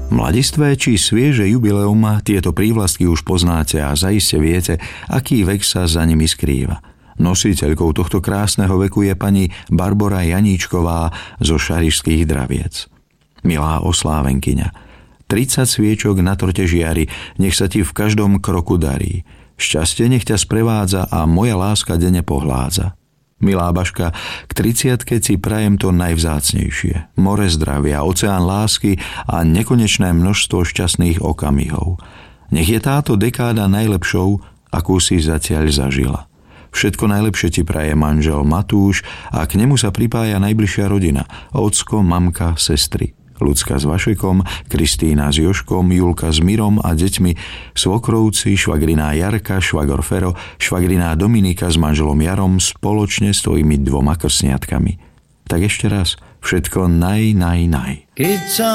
Mladistvé či svieže jubileum, tieto prívlastky už poznáte a zaiste viete, aký vek sa za nimi skrýva. Nositeľkou tohto krásneho veku je pani Barbora Janíčková zo Šarišských Draviec. Milá oslávenkyňa, 30 sviečok na torte žiari, nech sa ti v každom kroku darí. Šťastie nech ťa sprevádza a moja láska denne pohládza. Milá Baška, k 30-ke ti prajem to najvzácnejšie. More zdravia, oceán lásky a nekonečné množstvo šťastných okamihov. Nech je táto dekáda najlepšou, akú si zatiaľ zažila. Všetko najlepšie ti praje manžel Matúš a k nemu sa pripája najbližšia rodina. Ocko, mamka, sestry. Ľudská s Vašekom, Kristína s Jožkom, Julka s Mirom a deťmi, svokrovci, švagriná Jarka, švagor Fero, švagriná Dominika s manželom Jarom spoločne s tvojimi 2 krsniatkami. Tak ešte raz, všetko naj.